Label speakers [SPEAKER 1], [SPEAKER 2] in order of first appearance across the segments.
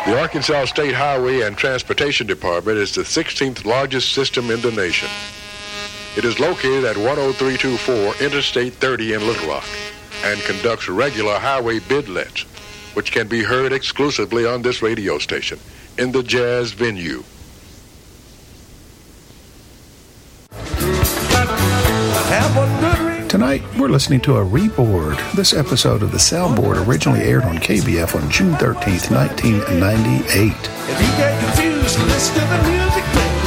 [SPEAKER 1] The Arkansas State Highway and Transportation Department is the 16th largest system in the nation. It is located at 10324 Interstate 30 in Little Rock and conducts regular highway bidlets, which can be heard exclusively on this radio station in the Jazz Venue.
[SPEAKER 2] Tonight, we're listening to a reboard. This episode of The Soundboard originally aired on KBF on June 13th, 1998.
[SPEAKER 3] If you get confused, listen to the music.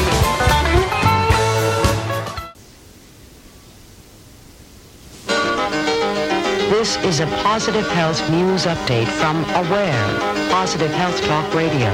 [SPEAKER 4] This is a Positive Health News Update from AWARE, Positive Health Talk Radio.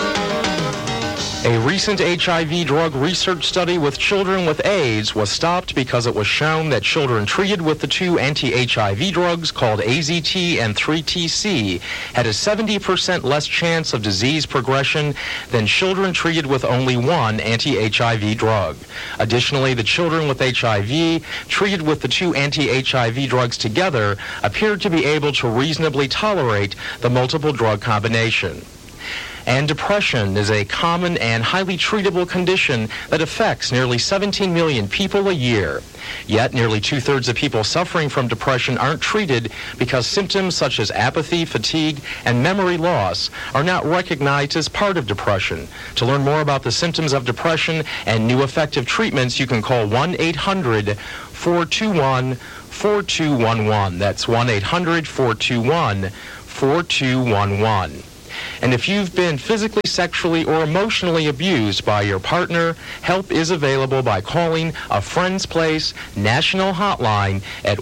[SPEAKER 5] A recent HIV drug research study with children with AIDS was stopped because it was shown that children treated with the two anti-HIV drugs called AZT and 3TC had a 70% less chance of disease progression than children treated with only one anti-HIV drug. Additionally, the children with HIV treated with the two anti-HIV drugs together appeared to be able to reasonably tolerate the multiple drug combination. And depression is a common and highly treatable condition that affects nearly 17 million people a year. Yet, nearly two-thirds of people suffering from depression aren't treated because symptoms such as apathy, fatigue, and memory loss are not recognized as part of depression. To learn more about the symptoms of depression and new effective treatments, you can call 1-800-421-4211. That's 1-800-421-4211. And if you've been physically, sexually, or emotionally abused by your partner, help is available by calling a Friend's Place national hotline at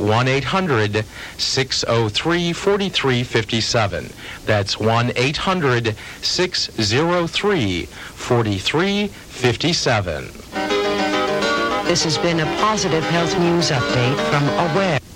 [SPEAKER 5] 1-800-603-4357. That's 1-800-603-4357.
[SPEAKER 4] This has been a Positive Health News Update from AWARE.